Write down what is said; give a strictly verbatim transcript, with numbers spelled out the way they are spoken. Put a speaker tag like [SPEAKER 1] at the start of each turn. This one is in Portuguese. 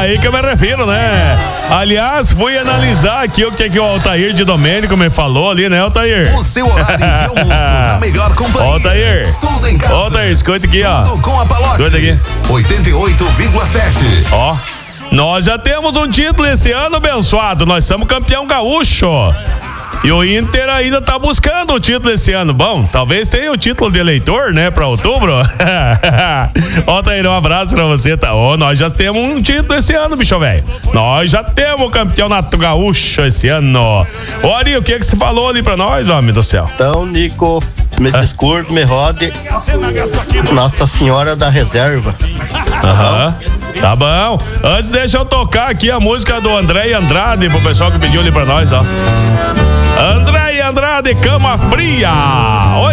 [SPEAKER 1] aí que eu me refiro, né? Aliás, fui analisar aqui o que, que o Altair de Domênico me falou ali, né, Altair?
[SPEAKER 2] O seu horário de almoço na melhor companhia.
[SPEAKER 1] Altair.
[SPEAKER 2] Tudo em casa.
[SPEAKER 1] Altair, escuta aqui, ó.
[SPEAKER 2] Tudo com a Palote.
[SPEAKER 1] Escuta aqui.
[SPEAKER 2] oitenta e oito vírgula sete.
[SPEAKER 1] Ó. Nós já temos um título esse ano, abençoado. Nós somos campeão gaúcho. E o Inter ainda tá buscando o título esse ano. Bom, talvez tenha o título de eleitor, né, pra outubro. Ó, Taíra, um abraço pra você, tá? Ó, nós já temos um título esse ano, bicho velho. Nós já temos o campeonato gaúcho esse ano. Ó, Ari, o que que você falou ali pra nós, homem do céu?
[SPEAKER 3] Então, Nico, me desculpe, me rode. Nossa Senhora da Reserva.
[SPEAKER 1] Aham. Tá bom. Antes, deixa eu tocar aqui a música do André Andrade pro pessoal que pediu ali pra nós, ó. André Andrade, Cama Fria. Oi.